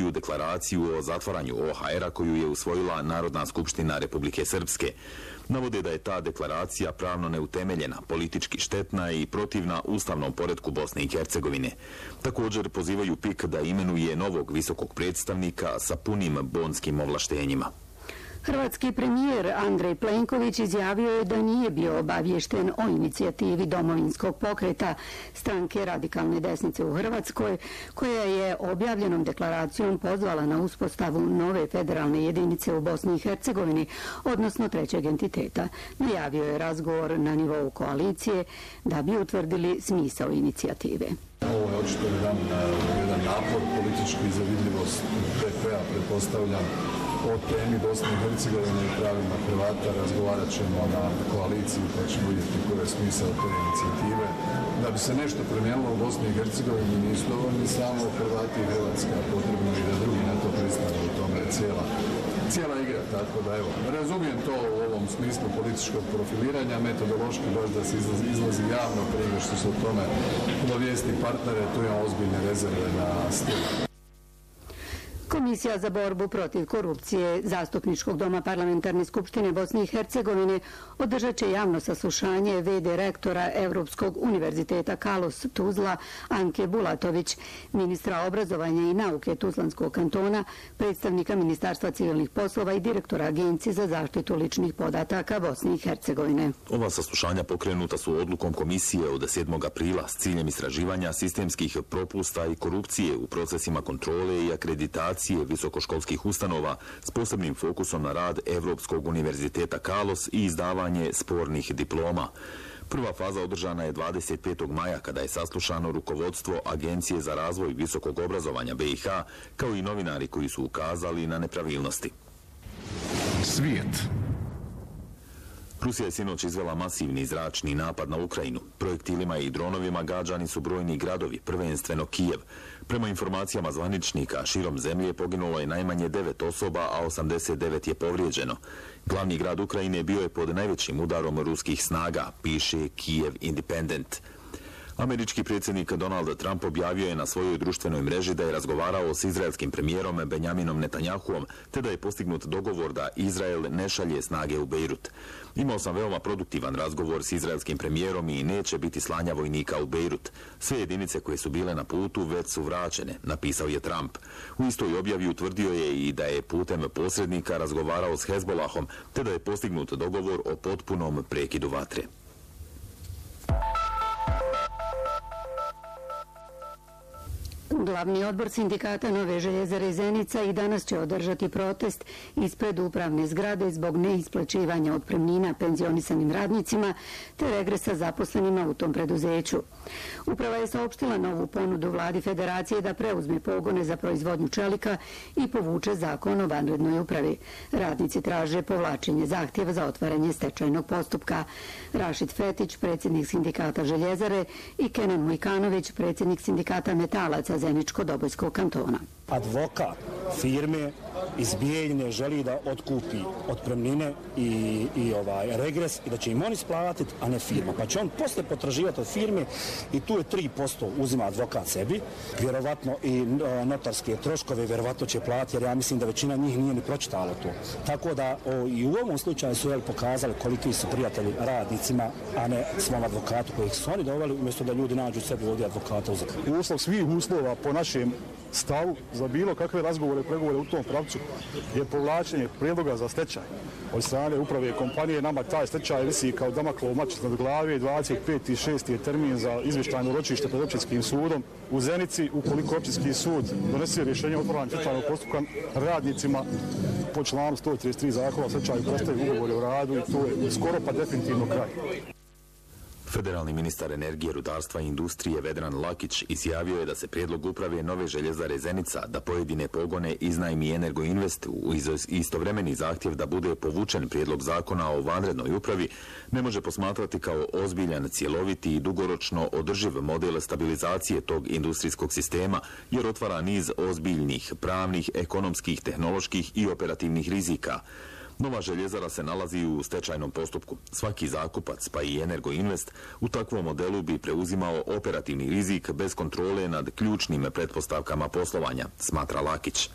u deklaraciju o zatvaranju OHR-a koju je usvojila Narodna skupština Republike Srpske. Navode da je ta deklaracija pravno neutemeljena, politički štetna i protivna ustavnom poretku Bosne i Hercegovine. Također pozivaju PIK da imenuje novog visokog predstavnika sa punim bonskim ovlaštenjima. Hrvatski premijer Andrej Plenković izjavio je da nije bio obaviješten o inicijativi Domovinskog pokreta stranke radikalne desnice u Hrvatskoj, koja je objavljenom deklaracijom pozvala na uspostavu nove federalne jedinice u Bosni i Hercegovini, odnosno trećeg entiteta. Najavio je razgovor na nivou koalicije da bi utvrdili smisao inicijative. Ovo je očito jedan napor politički za vidljivost PP-a, pretpostavljam, o temi Bosne i Hercegovine i pravima Hrvata. Razgovarat ćemo na koaliciji pa ćemo vidjeti koji je smisao te inicijative. Da bi se nešto promijenilo u Bosni i Hercegovini nisu dovoljni samo Hrvati i Hrvatska, potrebno i da drugi na to pristanu, u tome je cijela igra, tako da evo, razumijem to u ovom smislu političkog profiliranja, metodološki baš da se izlazi javno prije što se o tome obavijesti partnere, tu imamo ozbiljne rezerve na stilu. Komisija za borbu protiv korupcije Zastupničkog doma Parlamentarne skupštine Bosne i Hercegovine održat će javno saslušanje v.d. rektora Evropskog univerziteta Kalos Tuzla Anke Bulatović, ministra obrazovanja i nauke Tuzlanskog kantona, predstavnika Ministarstva civilnih poslova i direktora Agencije za zaštitu ličnih podataka Bosne i Hercegovine. Ova saslušanja pokrenuta su odlukom komisije od 7. aprila s ciljem istraživanja sistemskih propusta i korupcije u procesima kontrole i akreditacije visokoškolskih ustanova s posebnim fokusom na rad Evropskog univerziteta Kalos i izdavanje spornih diploma. Prva faza održana je 25. maja kada je saslušano rukovodstvo Agencije za razvoj visokog obrazovanja BiH kao i novinari koji su ukazali na nepravilnosti. Svijet. Rusija je sinoć izvela masivni zračni napad na Ukrajinu. Projektilima i dronovima gađani su brojni gradovi, prvenstveno Kijev. Prema informacijama zvaničnika, širom zemlje poginulo je najmanje 9 osoba, a 89 je povrijeđeno. Glavni grad Ukrajine bio je pod najvećim udarom ruskih snaga, piše Kijev Independent. Američki predsjednik Donald Trump objavio je na svojoj društvenoj mreži da je razgovarao s izraelskim premijerom Benjaminom Netanjahuom, te da je postignut dogovor da Izrael ne šalje snage u Bejrut. Imao sam veoma produktivan razgovor s izraelskim premijerom i neće biti slanja vojnika u Bejrut. Sve jedinice koje su bile na putu već su vraćene, napisao je Trump. U istoj objavi utvrdio je i da je putem posrednika razgovarao s Hezbolahom, te da je postignut dogovor o potpunom prekidu vatre. Glavni odbor sindikata Nove željezare Zenica i danas će održati protest ispred upravne zgrade zbog neisplaćivanja otpremnina penzionisanim radnicima te regresa zaposlenima u tom preduzeću. Uprava je saopštila novu ponudu vladi federacije da preuzme pogone za proizvodnju čelika i povuče zakon o vanrednoj upravi. Radnici traže povlačenje zahtjeva za otvaranje stečajnog postupka. Rašid Fetić, predsjednik sindikata Željezare, i Kenan Mujkanović, predsjednik sindikata Metalaca Zeničko-Dobojskog kantona. Advokat firme iz Bijeljine želi da otkupi otpremnine i regres i da će im on isplatiti, a ne firma. Pa će on posle potraživati od firme i tu je 3% uzima advokat sebi. Vjerovatno i notarske troškove vjerovatno će platiti, jer ja mislim da većina njih nije ni pročitala to. Tako da i u ovom slučaju su pokazali koliki su prijatelji radnicima, a ne svom advokatu kojih su oni doveli, umjesto da ljudi nađu sebi ovdje advokata uzeti. Uslov svih uslova po našem stavu za bilo kakve razgovore, pregovore u tom pravcu je povlačenje prijedloga za stečaj od strane uprave kompanije. Nama taj stečaj visi kao Damoklov mač nad glave. 25.6. je termin za izvještajno ročište pred općinskim sudom u Zenici. Ukoliko općinski sud donese rješenje o otvaranju stečajnog postupka, radnicima po članu 133 zakona o stečaju prestaju ugovori o radu i to je skoro pa definitivno kraj. Federalni ministar energije, rudarstva i industrije Vedran Lakić izjavio je da se prijedlog uprave Nove željezare Zenica da pojedine pogone iznajmi Energoinvest uz istovremeni zahtjev da bude povučen prijedlog zakona o vanrednoj upravi ne može posmatrati kao ozbiljan, cjeloviti i dugoročno održiv model stabilizacije tog industrijskog sistema, jer otvara niz ozbiljnih pravnih, ekonomskih, tehnoloških i operativnih rizika. Nova željezara se nalazi u stečajnom postupku. Svaki zakupac, pa i Energoinvest, u takvom modelu bi preuzimao operativni rizik bez kontrole nad ključnim pretpostavkama poslovanja, smatra Lakić.